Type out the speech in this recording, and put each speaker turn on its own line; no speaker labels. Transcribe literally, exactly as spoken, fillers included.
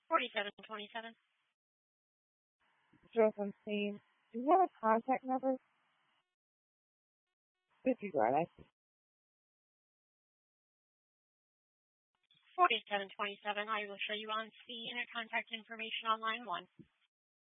forty-seven twenty-seven.
Jocelyn Steen. Do you have a contact number? If you got it.
forty-seven twenty-seven. I will show you on C internet contact information on line one.